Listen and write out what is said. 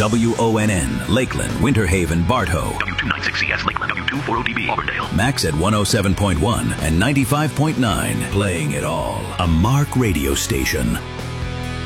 WONN, Lakeland, Winter Haven, Bartow. W296CS, Lakeland, W240DB, Auburndale. Max at 107.1 and 95.9. Playing it all. A Mark radio station.